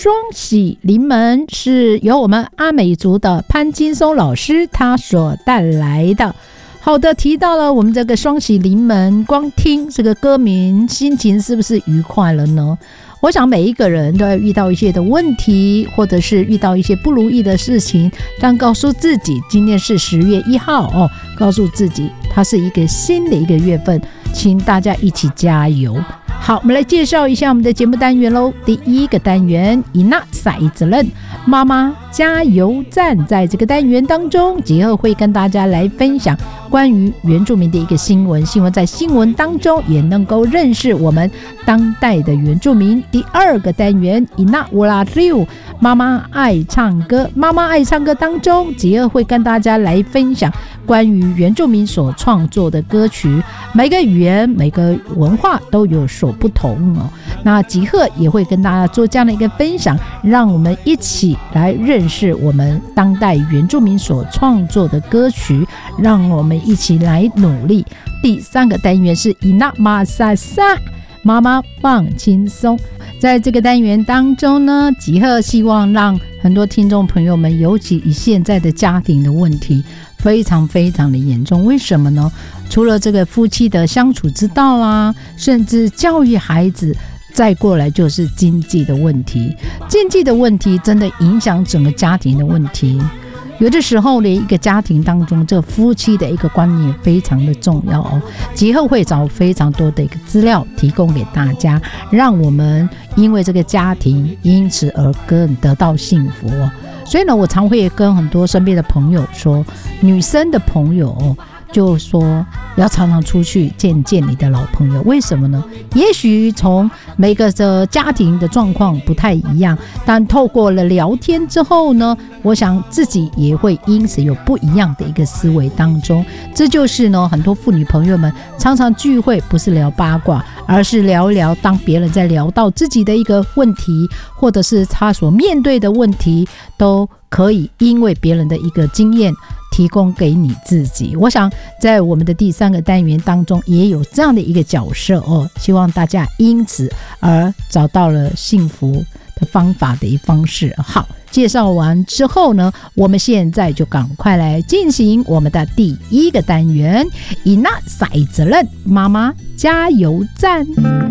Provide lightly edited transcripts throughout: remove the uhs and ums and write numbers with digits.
双喜临门是由我们阿美族的潘金松老师他所带来的。好的，提到了我们这个双喜临门，光听这个歌名，心情是不是愉快了呢？我想每一个人都要遇到一些的问题，或者是遇到一些不如意的事情，但告诉自己今天是10月1号哦，告诉自己它是一个新的一个月份，请大家一起加油。好，我们来介绍一下我们的节目单元咯。第一个单元伊娜赛责任妈妈加油站，在这个单元当中，杰赫会跟大家来分享关于原住民的一个新闻，希望在新闻当中也能够认识我们当代的原住民。第二个单元伊娜乌拉六妈妈爱唱歌，妈妈爱唱歌当中，杰赫会跟大家来分享关于原住民所创作的歌曲，每个语言每个文化都有所不同哦。那吉赫也会跟大家做这样的一个分享，让我们一起来认识我们当代原住民所创作的歌曲，让我们一起来努力。第三个单元是伊娜马萨萨妈妈放轻松，在这个单元当中呢，吉赫希望让很多听众朋友们，尤其以现在的家庭的问题非常非常的严重。为什么呢？除了这个夫妻的相处之道啊，甚至教育孩子，再过来就是经济的问题。经济的问题真的影响整个家庭的问题。有的时候呢，一个家庭当中，这夫妻的一个观念非常的重要哦。节后会找非常多的一个资料提供给大家，让我们因为这个家庭因此而更得到幸福哦。所以呢，我常会跟很多身边的朋友说，女生的朋友就说要常常出去见见你的老朋友。为什么呢？也许从每个的家庭的状况不太一样，但透过了聊天之后呢，我想自己也会因此有不一样的一个思维当中。这就是呢，很多妇女朋友们常常聚会不是聊八卦，而是聊一聊当别人在聊到自己的一个问题，或者是他所面对的问题，都可以因为别人的一个经验提供给你自己。我想在我们的第三个单元当中也有这样的一个角色哦，希望大家因此而找到了幸福的方法的一方式。好，介绍完之后呢，我们现在就赶快来进行我们的第一个单元，伊娜赛责任妈妈加油站。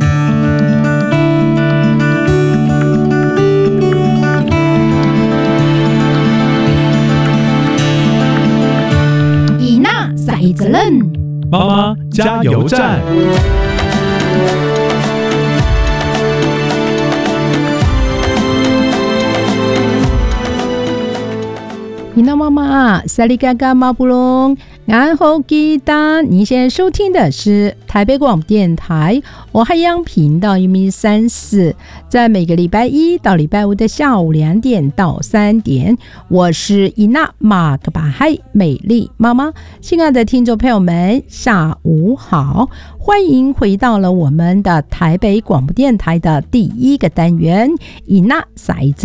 赛责任妈妈加油站。 你的妈妈萨利嘎嘎马布隆安后吉达，你现在收听的是台北广播电台我海洋频道134，在每个礼拜一到礼拜五的下午2点到3点，我是伊娜马克巴海美丽妈妈。亲爱的听众朋友们，下午好，欢迎回到了我们的台北广播电台的第一个单元伊娜赛责